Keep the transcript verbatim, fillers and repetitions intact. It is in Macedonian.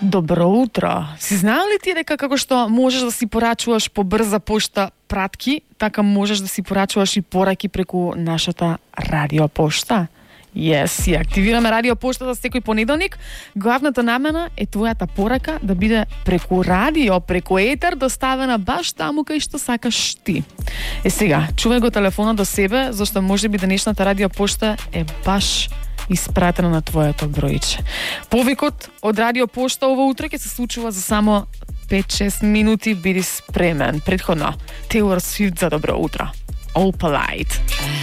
Добро утро. Си знаел ли ти дека како што можеш да си порачуваш по брза пошта пратки, така можеш да си порачуваш и пораки преку нашата радиопошта? Yes, и активираме радиопошта за секој понеделник. Главната намена е твојата порака да биде преку радио, преку етер, доставена баш таму кај што сакаш ти. Е сега, чувај го телефонот до себе, зашто може би денешната радиопошта е баш испратена на твоето бројче. Повикот од радиопошта ова утро ќе се случува за само пет-шест минути, биди спремен. Предходно, Taylor Swift за добро утро. All Polite.